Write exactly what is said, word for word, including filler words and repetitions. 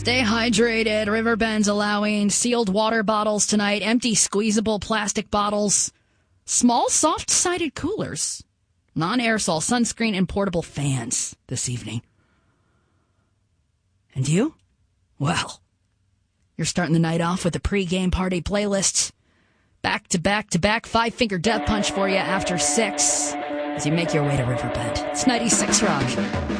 Stay hydrated. Riverbend's allowing sealed water bottles tonight, empty squeezable plastic bottles, small soft-sided coolers, non-aerosol sunscreen, and portable fans this evening. And you? Well, you're starting the night off with a pre-game party playlist. Back to back to back, five-finger death punch for you after six as you make your way to Riverbend. It's ninety-six Rock.